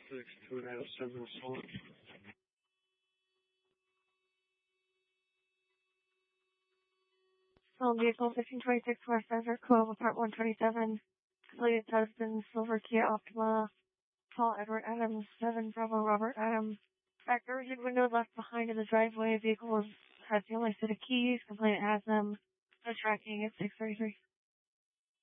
62907 Solar. Stolen vehicle 1526 West Desert Cove, Apartment 127. Completed husband, Silver Kia Optima. Paul Edward Adams, 7 Bravo Robert Adams. Factor rigid window left behind in the driveway. Vehicle has the only set of keys. Complainant has them. No tracking at 633.